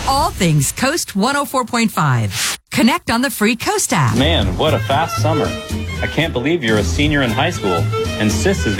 all things Coast 104.5. Connect on the free Coast app. Man, what a fast summer. I can't believe you're a senior in high school, and Sis is